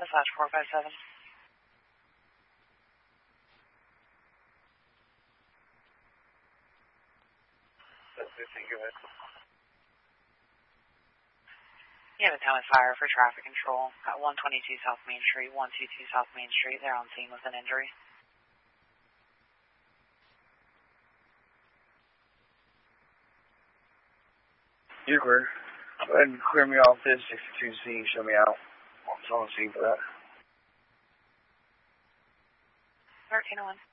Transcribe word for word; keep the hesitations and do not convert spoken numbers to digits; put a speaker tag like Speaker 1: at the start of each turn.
Speaker 1: Massage four five seven.
Speaker 2: Go ahead.
Speaker 1: You have a town fire for traffic control at one twenty-two South Main Street, one twenty-two South Main Street. They're on scene with an injury.
Speaker 2: You're clear. Go ahead and clear me off this sixty-two C. Show me out. I'm on scene for that.
Speaker 1: thirteen oh one.